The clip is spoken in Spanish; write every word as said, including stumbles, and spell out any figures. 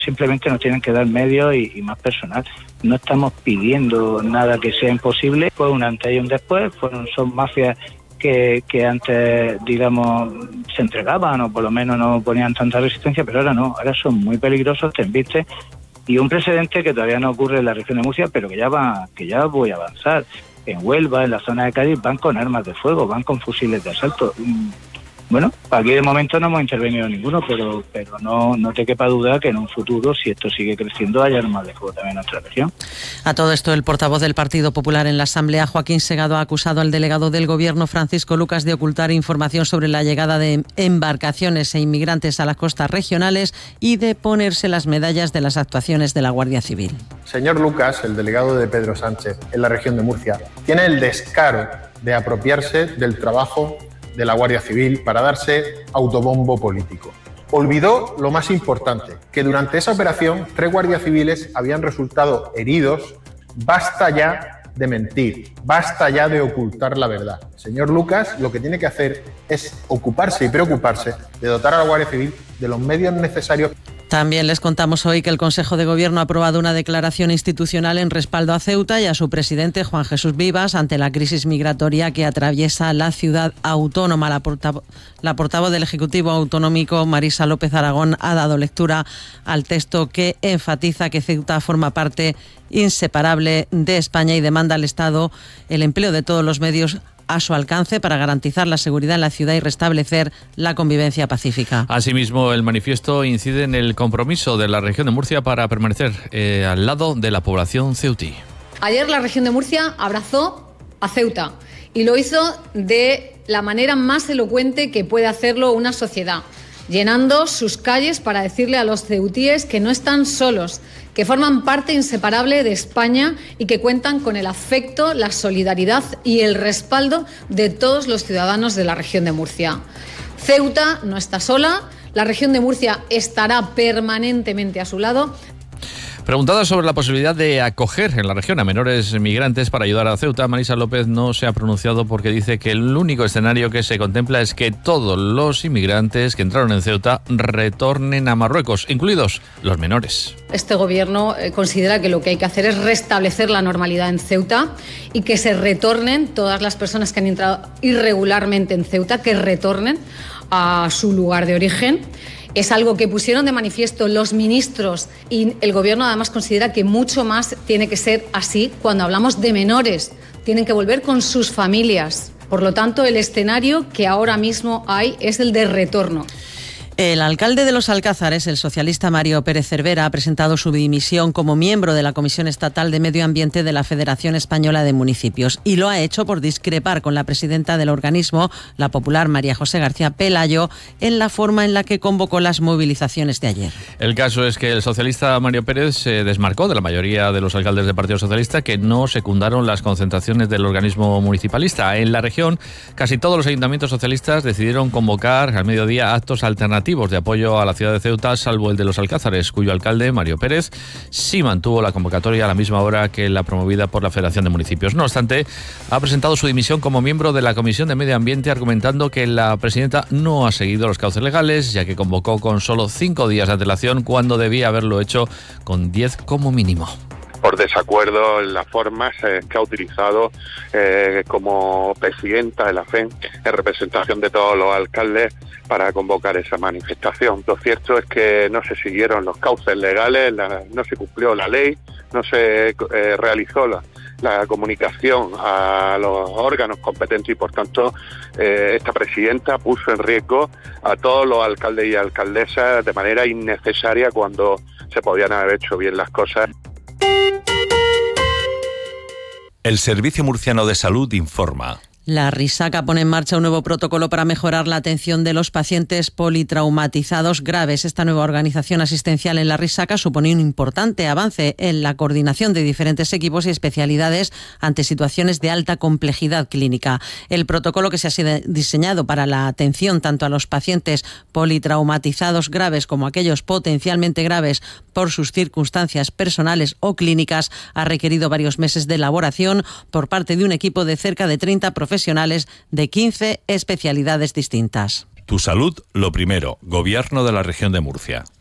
Simplemente nos tienen que dar medios y, y más personal. No estamos pidiendo nada que sea imposible. Fue un antes y un después. Fueron, son mafias que, que antes, digamos, se entregaban o por lo menos no ponían tanta resistencia, pero ahora no. Ahora son muy peligrosos, te embisten. Y un precedente que todavía no ocurre en la región de Murcia, pero que ya va, que ya voy a avanzar. En Huelva, en la zona de Cádiz, van con armas de fuego, van con fusiles de asalto. Bueno, aquí de momento no hemos intervenido ninguno, pero pero no, no te quepa duda que en un futuro, si esto sigue creciendo, haya armas de fuego también en nuestra región. A todo esto, el portavoz del Partido Popular en la Asamblea, Joaquín Segado, ha acusado al delegado del Gobierno, Francisco Lucas, de ocultar información sobre la llegada de embarcaciones e inmigrantes a las costas regionales y de ponerse las medallas de las actuaciones de la Guardia Civil. Señor Lucas, el delegado de Pedro Sánchez en la región de Murcia, tiene el descaro de apropiarse del trabajo de la Guardia Civil para darse autobombo político. Olvidó lo más importante, que durante esa operación tres guardias civiles habían resultado heridos. Basta ya de mentir, basta ya de ocultar la verdad. Señor Lucas, lo que tiene que hacer es ocuparse y preocuparse de dotar a la Guardia Civil de los medios necesarios. También les contamos hoy que el Consejo de Gobierno ha aprobado una declaración institucional en respaldo a Ceuta y a su presidente, Juan Jesús Vivas, ante la crisis migratoria que atraviesa la ciudad autónoma. La portavoz, la portavoz del Ejecutivo Autonómico, Marisa López Aragón, ha dado lectura al texto que enfatiza que Ceuta forma parte inseparable de España y demanda al Estado el empleo de todos los medios a su alcance para garantizar la seguridad en la ciudad y restablecer la convivencia pacífica. Asimismo, el manifiesto incide en el compromiso de la región de Murcia para permanecer eh, al lado de la población ceutí. Ayer la región de Murcia abrazó a Ceuta y lo hizo de la manera más elocuente que puede hacerlo una sociedad, llenando sus calles para decirle a los ceutíes que no están solos, que forman parte inseparable de España y que cuentan con el afecto, la solidaridad y el respaldo de todos los ciudadanos de la región de Murcia. Ceuta no está sola, la región de Murcia estará permanentemente a su lado. Preguntada sobre la posibilidad de acoger en la región a menores migrantes para ayudar a Ceuta, Marisa López no se ha pronunciado porque dice que el único escenario que se contempla es que todos los inmigrantes que entraron en Ceuta retornen a Marruecos, incluidos los menores. Este gobierno considera que lo que hay que hacer es restablecer la normalidad en Ceuta y que se retornen todas las personas que han entrado irregularmente en Ceuta, que retornen a su lugar de origen. Es algo que pusieron de manifiesto los ministros y el Gobierno además considera que mucho más tiene que ser así cuando hablamos de menores. Tienen que volver con sus familias. Por lo tanto, el escenario que ahora mismo hay es el de retorno. El alcalde de Los Alcázares, el socialista Mario Pérez Cervera, ha presentado su dimisión como miembro de la Comisión Estatal de Medio Ambiente de la Federación Española de Municipios y lo ha hecho por discrepar con la presidenta del organismo, la popular María José García Pelayo, en la forma en la que convocó las movilizaciones de ayer. El caso es que el socialista Mario Pérez se desmarcó de la mayoría de los alcaldes del Partido Socialista que no secundaron las concentraciones del organismo municipalista. En la región, casi todos los ayuntamientos socialistas decidieron convocar al mediodía actos alternativos de apoyo a la ciudad de Ceuta, salvo el de Los Alcázares, cuyo alcalde, Mario Pérez, sí mantuvo la convocatoria a la misma hora que la promovida por la Federación de Municipios. No obstante, ha presentado su dimisión como miembro de la Comisión de Medio Ambiente, argumentando que la presidenta no ha seguido los cauces legales, ya que convocó con solo cinco días de antelación cuando debía haberlo hecho con diez como mínimo. Por desacuerdo en las formas eh, que ha utilizado eh, como presidenta de la F E M en representación de todos los alcaldes para convocar esa manifestación. Lo cierto es que no se siguieron los cauces legales, la, no se cumplió la ley, no se eh, realizó la, la comunicación a los órganos competentes y por tanto eh, esta presidenta puso en riesgo a todos los alcaldes y alcaldesas de manera innecesaria cuando se podían haber hecho bien las cosas. El Servicio Murciano de Salud informa. La Risaca pone en marcha un nuevo protocolo para mejorar la atención de los pacientes politraumatizados graves. Esta nueva organización asistencial en la Risaca supone un importante avance en la coordinación de diferentes equipos y especialidades ante situaciones de alta complejidad clínica. El protocolo, que se ha diseñado para la atención tanto a los pacientes politraumatizados graves como a aquellos potencialmente graves por sus circunstancias personales o clínicas, ha requerido varios meses de elaboración por parte de un equipo de cerca de treinta profesionales profesionales de quince especialidades distintas. Tu salud, lo primero. Gobierno de la Región de Murcia.